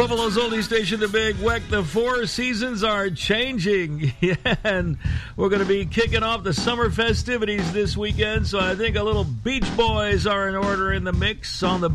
Buffalo's only station, the Big Weck. The four seasons are changing. Yeah, and we're going to be kicking off the summer festivities this weekend, so I think a little Beach Boys are in order in the mix on the